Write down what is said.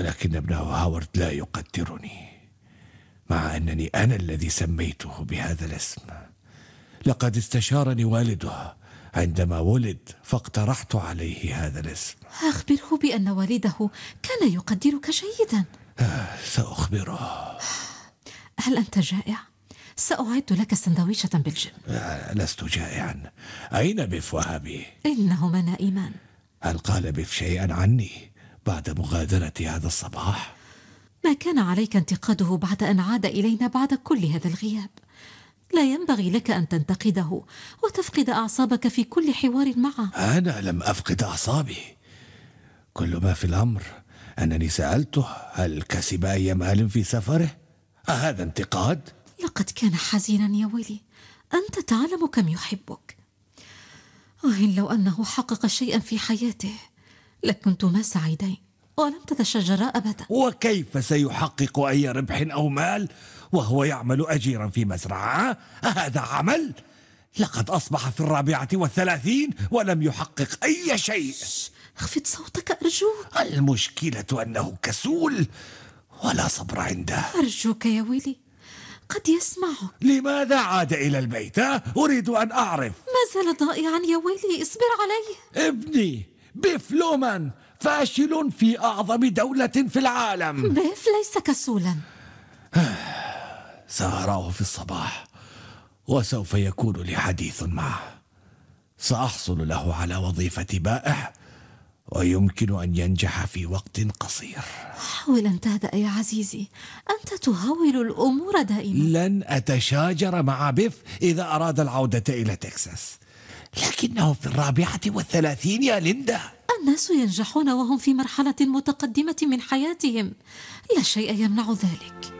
ولكن ابنه هاورد لا يقدرني، مع أنني أنا الذي سميته بهذا الاسم. لقد استشارني والده عندما ولد فاقترحت عليه هذا الاسم. أخبره بأن والده كان يقدرك جيدا. سأخبره. هل أنت جائع؟ سأعد لك سندويشة بالجبن. لست جائعا. أين بيف وهابي؟ إنهما نائمان. هل قال بيف شيئا عني بعد مغادرتي هذا الصباح؟ ما كان عليك انتقاده بعد أن عاد إلينا بعد كل هذا الغياب. لا ينبغي لك أن تنتقده وتفقد أعصابك في كل حوار معه. أنا لم أفقد أعصابي. كل ما في الأمر أنني سألته هل كسب أي مال في سفره؟ أهذا انتقاد؟ لقد كان حزينا يا ويلي، أنت تعلم كم يحبك. وإن لو أنه حقق شيئا في حياته لكنتما سعيدين ولم تتشجرا أبدا. وكيف سيحقق أي ربح أو مال وهو يعمل أجيرا في مزرعة؟ هذا عمل؟ لقد أصبح في 34 ولم يحقق أي شيء. اخفض صوتك أرجوك. المشكلة أنه كسول ولا صبر عنده. أرجوك يا ويلي، قد يسمعك. لماذا عاد إلى البيت؟ أريد أن أعرف. ما زال ضائعا يا ويلي، اصبر عليه. ابني بيف لومان فاشل في أعظم دولة في العالم. بيف ليس كسولا. سأراه في الصباح وسوف يكون لي حديث معه. سأحصل له على وظيفة بائع ويمكن أن ينجح في وقت قصير. حاول أن تهدأ يا عزيزي، أنت تهول الأمور دائما. لن أتشاجر مع بيف إذا أراد العودة إلى تكساس، لكنه في 34 يا ليندا. الناس ينجحون وهم في مرحلة متقدمة من حياتهم، لا شيء يمنع ذلك.